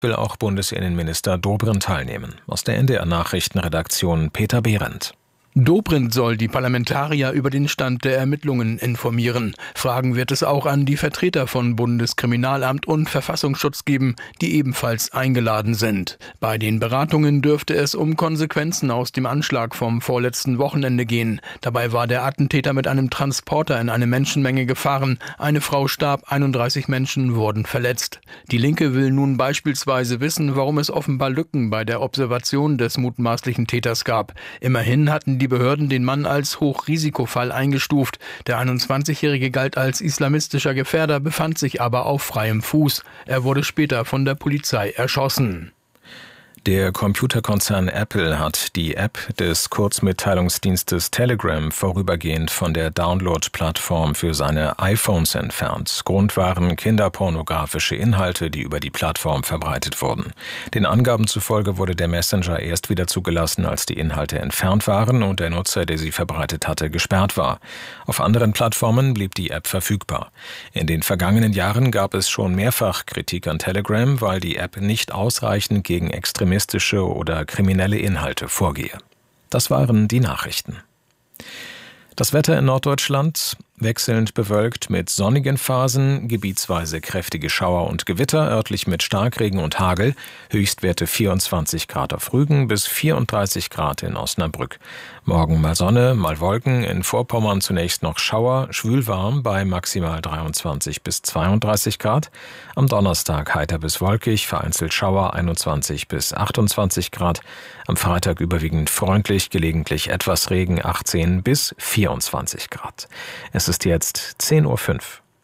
will auch Bundesinnenminister Dobrindt teilnehmen. Aus der NDR-Nachrichtenredaktion Peter Behrendt. Dobrindt soll die Parlamentarier über den Stand der Ermittlungen informieren. Fragen wird es auch an die Vertreter von Bundeskriminalamt und Verfassungsschutz geben, die ebenfalls eingeladen sind. Bei den Beratungen dürfte es um Konsequenzen aus dem Anschlag vom vorletzten Wochenende gehen. Dabei war der Attentäter mit einem Transporter in eine Menschenmenge gefahren. Eine Frau starb, 31 Menschen wurden verletzt. Die Linke will nun beispielsweise wissen, warum es offenbar Lücken bei der Observation des mutmaßlichen Täters gab. Immerhin hatten die Behörden den Mann als Hochrisikofall eingestuft. Der 21-Jährige galt als islamistischer Gefährder, befand sich aber auf freiem Fuß. Er wurde später von der Polizei erschossen. Der Computerkonzern Apple hat die App des Kurzmitteilungsdienstes Telegram vorübergehend von der Download-Plattform für seine iPhones entfernt. Grund waren kinderpornografische Inhalte, die über die Plattform verbreitet wurden. Den Angaben zufolge wurde der Messenger erst wieder zugelassen, als die Inhalte entfernt waren und der Nutzer, der sie verbreitet hatte, gesperrt war. Auf anderen Plattformen blieb die App verfügbar. In den vergangenen Jahren gab es schon mehrfach Kritik an Telegram, weil die App nicht ausreichend gegen extremistische oder kriminelle Inhalte vorgehe. Das waren die Nachrichten. Das Wetter in Norddeutschland wechselnd bewölkt mit sonnigen Phasen, gebietsweise kräftige Schauer und Gewitter, örtlich mit Starkregen und Hagel, Höchstwerte 24 Grad auf Rügen bis 34 Grad in Osnabrück. Morgen mal Sonne, mal Wolken, in Vorpommern zunächst noch Schauer, schwülwarm bei maximal 23 bis 32 Grad. Am Donnerstag heiter bis wolkig, vereinzelt Schauer 21 bis 28 Grad. Am Freitag überwiegend freundlich, gelegentlich etwas Regen 18 bis 24 Grad. Es ist jetzt 10:05 Uhr.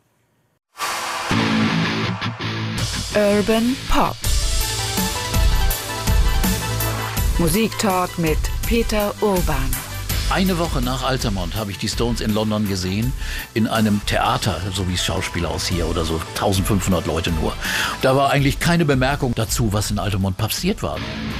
Urban Pop. Musiktalk mit Peter Urban. Eine Woche nach Altamont habe ich die Stones in London gesehen, in einem Theater, so wie es Schauspielhaus hier oder so, 1500 Leute nur. Da war eigentlich keine Bemerkung dazu, was in Altamont passiert war.